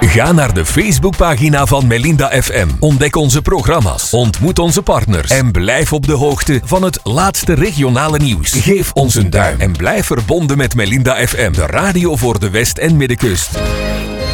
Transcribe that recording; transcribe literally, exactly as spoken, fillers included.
Ga naar de Facebookpagina van Melinda F M. Ontdek onze programma's, ontmoet onze partners en blijf op de hoogte van het laatste regionale nieuws. Geef ons een duim en blijf verbonden met Melinda F M, de radio voor de West- en Middenkust.